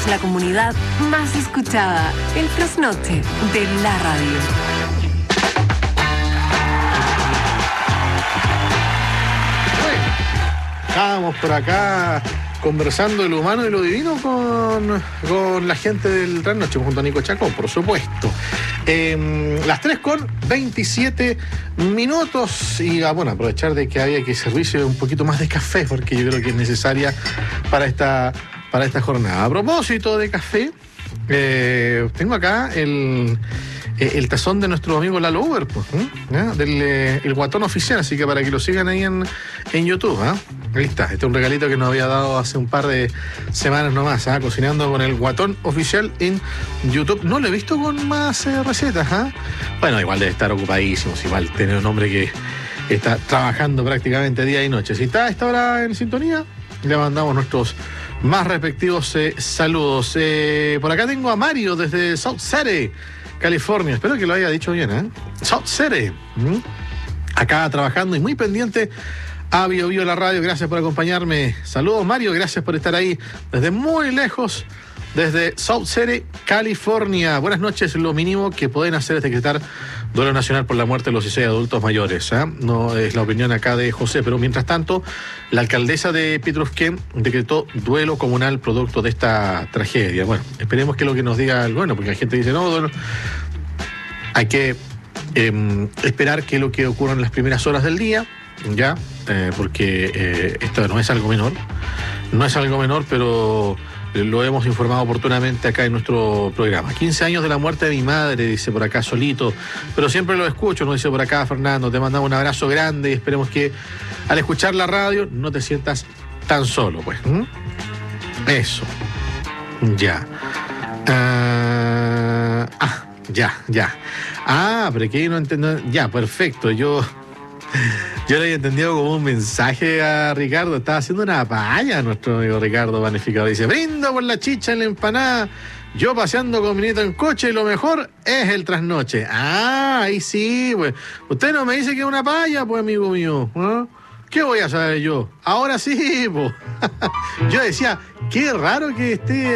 La comunidad más escuchada, el trasnoche de la radio. Estábamos por acá conversando de lo humano y lo divino con la gente del trasnoche, junto a Nico Chacón, por supuesto. Las 3:27 y bueno, aprovechar de que había que servirse un poquito más de café, porque yo creo que es necesaria para esta jornada. A propósito de café, tengo acá el tazón de nuestro amigo Lalo Uber, pues, el Guatón Oficial, así que para que lo sigan ahí en YouTube. Ahí está, este es un regalito que nos había dado hace un par de semanas nomás, cocinando con el Guatón Oficial en YouTube. No lo he visto con más recetas. Bueno, igual debe estar ocupadísimo, igual tener un hombre que está trabajando prácticamente día y noche. Si está a esta hora en sintonía, le mandamos nuestros más respectivos saludos. Por acá tengo a Mario desde South City, California. Espero que lo haya dicho bien, South City. Acá trabajando y muy pendiente a Bio Bio la radio. Gracias por acompañarme. Saludos, Mario. Gracias por estar ahí desde muy lejos, desde South City, California. Buenas noches. Lo mínimo que pueden hacer es decretar duelo nacional por la muerte de los 16 adultos mayores. No es la opinión acá de José, pero mientras tanto, la alcaldesa de Pitrusquén decretó duelo comunal producto de esta tragedia. Bueno, esperemos que lo que nos diga el bueno, porque la gente dice, no, bueno, hay que esperar que lo que ocurra en las primeras horas del día, ya, porque esto no es algo menor, pero lo hemos informado oportunamente acá en nuestro programa. 15 años de la muerte de mi madre, dice por acá Solito, pero siempre lo escucho, nos dice por acá Fernando. Te mandamos un abrazo grande y esperemos que al escuchar la radio no te sientas tan solo, pues. Eso. Ya. Ya. Pero que no entiendo. Ya, perfecto. Yo lo había entendido como un mensaje a Ricardo. Estaba haciendo una paella nuestro amigo Ricardo Panificado. Dice, brindo por la chicha en la empanada. Yo paseando con mi nieto en coche y lo mejor es el trasnoche. Ahí sí, pues. Usted no me dice que es una paella, pues, amigo mío. ¿Qué voy a saber yo? Ahora sí, pues. Yo decía, qué raro que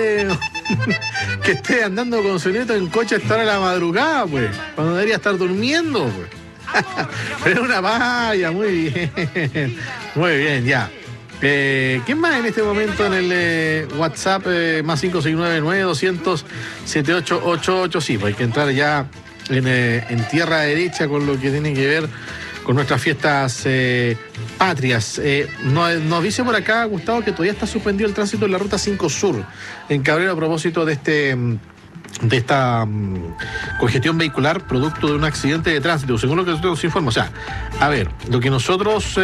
esté andando con su nieto en coche a esta hora de la madrugada, pues. Cuando debería estar durmiendo, pues. Pero una valla, muy bien, ya. ¿Quién más en este momento en el WhatsApp más 569-9200-7888? Sí, pues hay que entrar ya en tierra derecha con lo que tiene que ver con nuestras fiestas patrias. Nos dice por acá Gustavo que todavía está suspendido el tránsito en la ruta 5 Sur en Cabrero a propósito de esta congestión vehicular producto de un accidente de tránsito, según lo que nosotros nos informa. O sea, a ver, lo que nosotros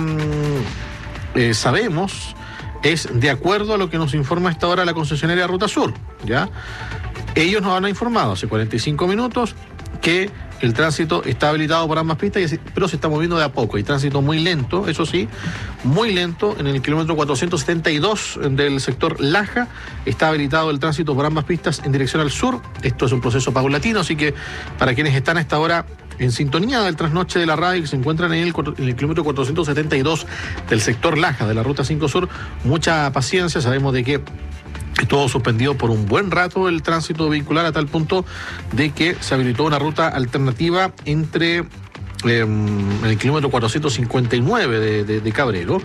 sabemos es de acuerdo a lo que nos informa a esta hora la concesionaria Ruta Sur, ¿ya? Ellos nos han informado hace 45 minutos que el tránsito está habilitado por ambas pistas, pero se está moviendo de a poco. Hay tránsito muy lento, eso sí, muy lento. En el kilómetro 472 del sector Laja está habilitado el tránsito por ambas pistas en dirección al sur. Esto es un proceso paulatino, así que para quienes están a esta hora en sintonía del trasnoche de la radio, que se encuentran en el kilómetro 472 del sector Laja de la Ruta 5 Sur, mucha paciencia. Sabemos de que estuvo suspendido por un buen rato el tránsito vehicular a tal punto de que se habilitó una ruta alternativa entre el kilómetro 459 de Cabrero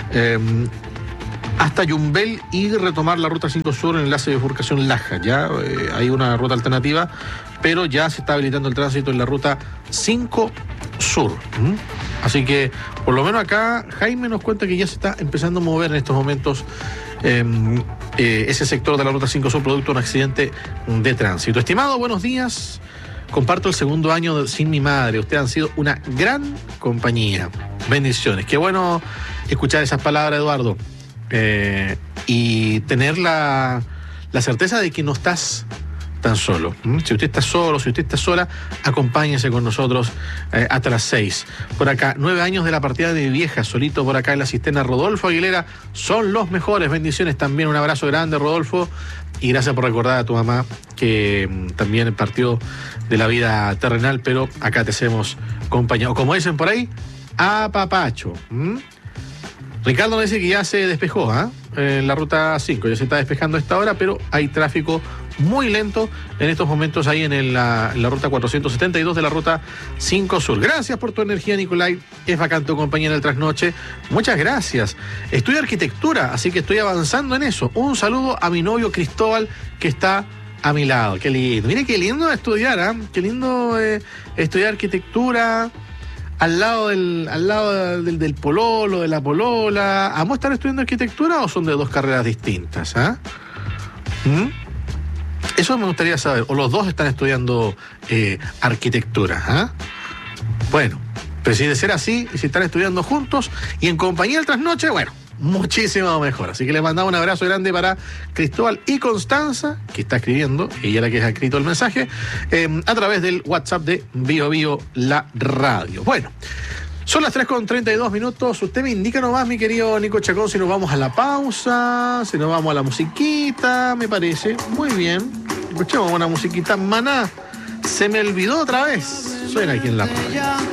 hasta Yumbel y retomar la ruta 5 Sur en el enlace de bifurcación Laja. Ya hay una ruta alternativa, pero ya se está habilitando el tránsito en la ruta 5 Sur. Así que, por lo menos acá, Jaime nos cuenta que ya se está empezando a mover en estos momentos ese sector de la Ruta 5 Sur producto de un accidente de tránsito. Estimado, buenos días. Comparto el segundo año sin mi madre. Ustedes han sido una gran compañía. Bendiciones. Qué bueno escuchar esas palabras, Eduardo. Y tener la certeza de que no estás tan solo. Si usted está solo, si usted está sola, acompáñese con nosotros hasta las 6. Por acá, 9 años de la partida de mi vieja, solito por acá en la cisterna. Rodolfo Aguilera, son los mejores. Bendiciones también, un abrazo grande, Rodolfo, y gracias por recordar a tu mamá que también partió de la vida terrenal, pero acá te hacemos compañía, o como dicen por ahí, apapacho. Ricardo nos dice que ya se despejó, en la ruta 5, ya se está despejando a esta hora, pero hay tráfico muy lento en estos momentos ahí en la ruta 472 de la ruta 5 Sur. Gracias por tu energía, Nicolai. Es bacán tu compañía en el trasnoche. Muchas gracias. Estudio arquitectura, así que estoy avanzando en eso. Un saludo a mi novio Cristóbal, que está a mi lado. Qué lindo. Mire qué lindo estudiar, Qué lindo estudiar arquitectura al lado del pololo, de la polola. ¿Vamos a estar estudiando arquitectura o son de dos carreras distintas? Eso me gustaría saber. O los dos están estudiando arquitectura. Bueno, pero si de ser así, si están estudiando juntos y en compañía del trasnoche, bueno, muchísimo mejor. Así que les mandamos un abrazo grande para Cristóbal y Constanza, que está escribiendo, ella la que ha escrito el mensaje, a través del WhatsApp de Bio Bio La Radio. Bueno, son las 3:32. Usted me indica nomás, mi querido Nico Chacón, si nos vamos a la pausa, si nos vamos a la musiquita, me parece. Muy bien. Escuchemos una musiquita. Maná, se me olvidó otra vez. Suena aquí en la radio.